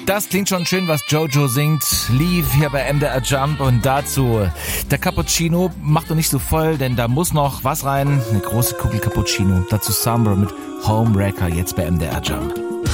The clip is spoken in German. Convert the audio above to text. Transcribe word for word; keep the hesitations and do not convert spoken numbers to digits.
Das klingt schon schön, was Jojo singt. Live hier bei M D R Jump und dazu der Cappuccino. Macht doch nicht so voll, denn da muss noch was rein. Eine große Kugel Cappuccino. Dazu Samba mit Homewrecker jetzt bei M D R Jump.